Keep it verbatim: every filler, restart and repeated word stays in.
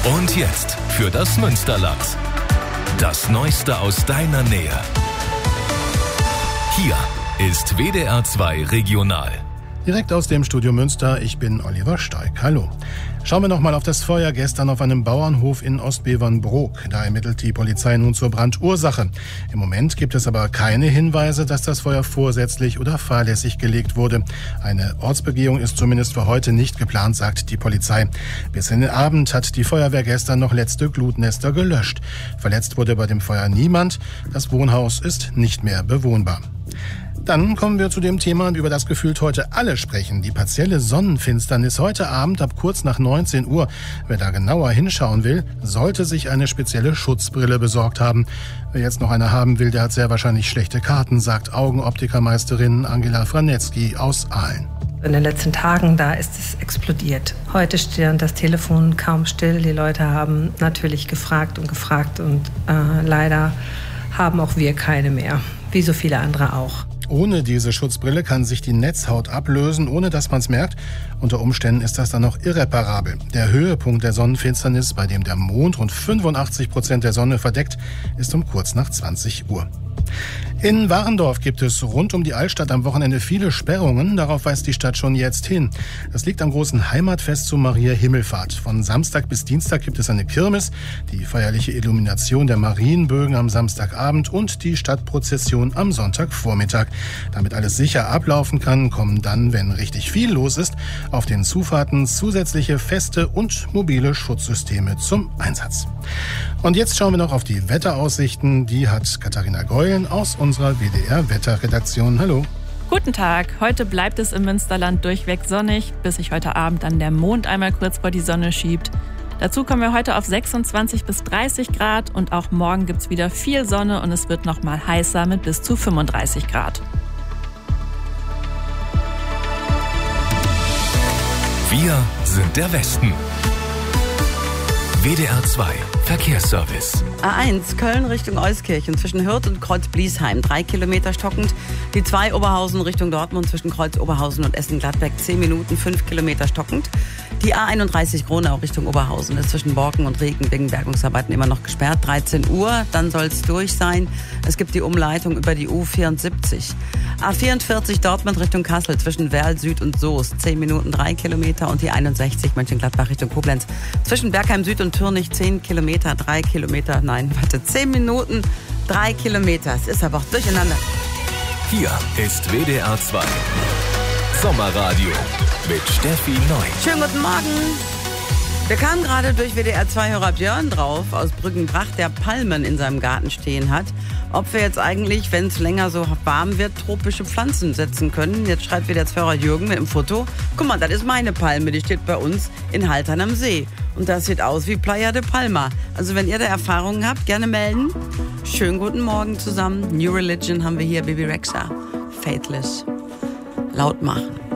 Und jetzt für das Münsterland. Das Neueste aus deiner Nähe. Hier ist W D R zwei Regional. Direkt aus dem Studio Münster, ich bin Oliver Steig. Hallo. Schauen wir nochmal auf das Feuer gestern auf einem Bauernhof in Ostbevernbrook. Da ermittelt die Polizei nun zur Brandursache. Im Moment gibt es aber keine Hinweise, dass das Feuer vorsätzlich oder fahrlässig gelegt wurde. Eine Ortsbegehung ist zumindest für heute nicht geplant, sagt die Polizei. Bis in den Abend hat die Feuerwehr gestern noch letzte Glutnester gelöscht. Verletzt wurde bei dem Feuer niemand. Das Wohnhaus ist nicht mehr bewohnbar. Dann kommen wir zu dem Thema, über das gefühlt heute alle sprechen. Die partielle Sonnenfinsternis heute Abend ab kurz nach neunzehn Uhr. Wer da genauer hinschauen will, sollte sich eine spezielle Schutzbrille besorgt haben. Wer jetzt noch eine haben will, der hat sehr wahrscheinlich schlechte Karten, sagt Augenoptikermeisterin Angela Franetzky aus Aalen. In den letzten Tagen, da ist es explodiert. Heute steht das Telefon kaum still. Die Leute haben natürlich gefragt und gefragt und äh, leider haben auch wir keine mehr, wie so viele andere auch. Ohne diese Schutzbrille kann sich die Netzhaut ablösen, ohne dass man es merkt. Unter Umständen ist das dann noch irreparabel. Der Höhepunkt der Sonnenfinsternis, bei dem der Mond rund fünfundachtzig Prozent der Sonne verdeckt, ist um kurz nach zwanzig Uhr. In Warendorf gibt es rund um die Altstadt am Wochenende viele Sperrungen. Darauf weist die Stadt schon jetzt hin. Das liegt am großen Heimatfest zu Maria Himmelfahrt. Von Samstag bis Dienstag gibt es eine Kirmes, die feierliche Illumination der Marienbögen am Samstagabend und die Stadtprozession am Sonntagvormittag. Damit alles sicher ablaufen kann, kommen dann, wenn richtig viel los ist, auf den Zufahrten zusätzliche feste und mobile Schutzsysteme zum Einsatz. Und jetzt schauen wir noch auf die Wetteraussichten. Die hat Katharina Geulen aus unserer W D R-Wetterredaktion. Hallo. Guten Tag. Heute bleibt es im Münsterland durchweg sonnig, bis sich heute Abend dann der Mond einmal kurz vor die Sonne schiebt. Dazu kommen wir heute auf sechsundzwanzig bis dreißig Grad und auch morgen gibt es wieder viel Sonne und es wird noch mal heißer mit bis zu fünfunddreißig Grad. Wir sind der Westen. W D R zwei Verkehrsservice. A eins Köln Richtung Euskirchen zwischen Hürth und Kreuz-Bliesheim, drei Kilometer stockend. Die zwei Oberhausen Richtung Dortmund zwischen Kreuz-Oberhausen und Essen-Gladbeck, zehn Minuten, fünf Kilometer stockend. Die A einunddreißig Gronau Richtung Oberhausen ist zwischen Borken und Regen wegen Bergungsarbeiten immer noch gesperrt. dreizehn Uhr, dann soll es durch sein. Es gibt die Umleitung über die U vierundsiebzig. A vierundvierzig Dortmund Richtung Kassel zwischen Werl Süd und Soest, zehn Minuten, drei Kilometer. Und die einundsechzig Mönchengladbach Richtung Koblenz zwischen Bergheim Süd und Türnich, zehn Kilometer, drei Kilometer, nein, warte, zehn Minuten, drei Kilometer. Es ist aber auch durcheinander. Hier ist W D R zwei Sommerradio mit Steffi Neu. Schönen guten Morgen. Wir kamen gerade durch W D R zwei-Hörer Björn drauf aus Brüggenbrach, der Palmen in seinem Garten stehen hat. Ob wir jetzt eigentlich, wenn es länger so warm wird, tropische Pflanzen setzen können. Jetzt schreibt W D R zwei-Hörer Jürgen mit dem Foto. Guck mal, das ist meine Palme, die steht bei uns in Haltern am See. Und das sieht aus wie Playa de Palma. Also wenn ihr da Erfahrungen habt, gerne melden. Schönen guten Morgen zusammen. New Religion haben wir hier, Bibi Rexha. Faithless. Laut machen.